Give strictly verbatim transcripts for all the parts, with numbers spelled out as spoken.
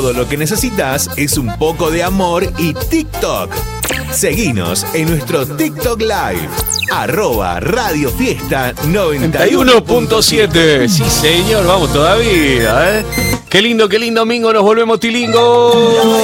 Todo lo que necesitas es un poco de amor y TikTok. Seguinos en nuestro TikTok Live, arroba Radio Fiesta noventa y uno punto siete. Sí, señor, vamos todavía, ¿eh? Qué lindo, qué lindo domingo, nos volvemos tilingo.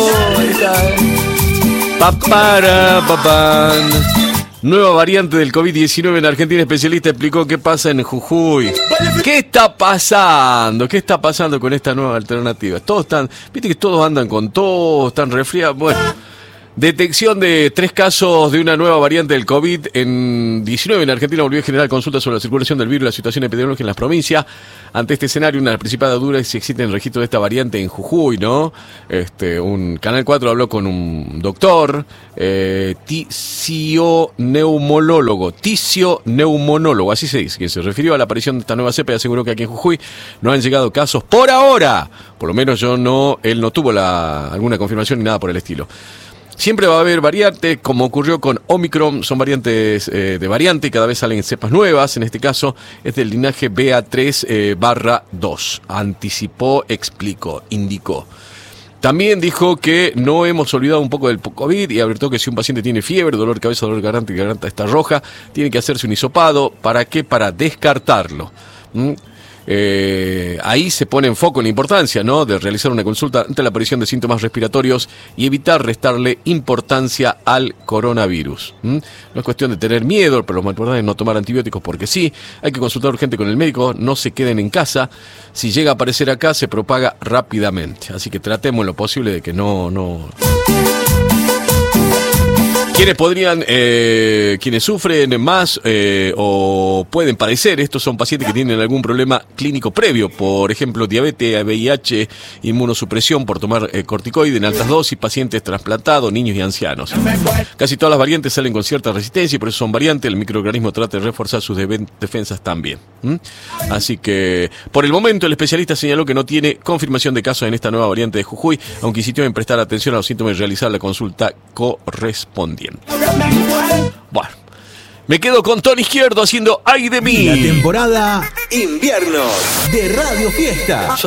Papara, papán. Nueva variante del COVID diecinueve en Argentina. Especialista explicó qué pasa en Jujuy. ¿Qué está pasando? ¿Qué está pasando con esta nueva alternativa? Todos están, viste que todos andan con tos, están resfriados. Bueno, detección de tres casos de una nueva variante del COVID en diecinueve en Argentina volvió a generar consultas sobre la circulación del virus y la situación epidemiológica en las provincias. Ante este escenario, una de las principales dudas es si existe el registro de esta variante en Jujuy, ¿no? Este, un Canal cuatro habló con un doctor, eh, tisioneumolólogo, tisioneumonólogo, así se dice, que se refirió a la aparición de esta nueva cepa y aseguró que aquí en Jujuy no han llegado casos por ahora. Por lo menos yo no, él no tuvo la, alguna confirmación ni nada por el estilo. Siempre va a haber variantes, como ocurrió con Omicron, son variantes eh, de variante y cada vez salen cepas nuevas. En este caso es del linaje B A tres barra dos. Anticipó, explicó, indicó. También dijo que no hemos olvidado un poco del COVID y advirtió que si un paciente tiene fiebre, dolor de cabeza, dolor de garganta y garganta está roja, tiene que hacerse un hisopado. ¿Para qué? Para descartarlo. ¿Mm? Eh, ahí se pone en foco la importancia, ¿no?, de realizar una consulta ante la aparición de síntomas respiratorios y evitar restarle importancia al coronavirus. ¿Mm? No es cuestión de tener miedo, pero lo más importante es no tomar antibióticos porque sí. Hay que consultar urgente con el médico, no se queden en casa. Si llega a aparecer acá, se propaga rápidamente. Así que tratemos lo posible de que no... no... Quienes podrían, eh, quienes sufren más eh, o pueden padecer, estos son pacientes que tienen algún problema clínico previo, por ejemplo, diabetes, V I H, inmunosupresión por tomar eh, corticoide en altas dosis, pacientes trasplantados, niños y ancianos. Casi todas las variantes salen con cierta resistencia y por eso son variantes. El microorganismo trata de reforzar sus de- defensas también. ¿Mm? Así que, por el momento, el especialista señaló que no tiene confirmación de casos en esta nueva variante de Jujuy, aunque insistió en prestar atención a los síntomas y realizar la consulta correspondiente. Bueno, me quedo con Tony Izquierdo haciendo Ay de mí. La temporada invierno de Radio Fiesta.